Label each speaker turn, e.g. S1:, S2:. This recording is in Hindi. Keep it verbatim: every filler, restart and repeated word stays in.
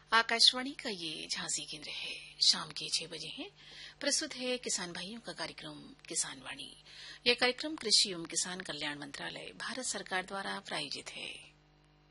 S1: आकाशवाणी का ये झांसी केंद्र है। शाम के छह बजे हैं। प्रस्तुत है किसान भाइयों का कार्यक्रम किसान वाणी। यह कार्यक्रम कृषि एवं किसान कल्याण मंत्रालय भारत सरकार द्वारा प्रायोजित है।